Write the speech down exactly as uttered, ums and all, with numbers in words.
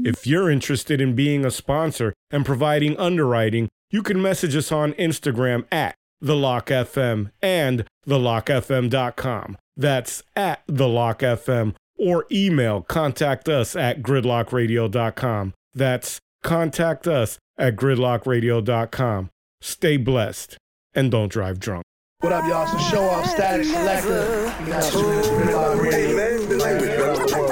If you're interested in being a sponsor and providing underwriting, you can message us on Instagram at The Lock F M and the lock f m dot com. That's at The Lock F M, or email contact us at gridlock radio dot com. That's contact us at gridlock radio dot com. Stay blessed and don't drive drunk. What up, y'all? It's the show off Static Selector.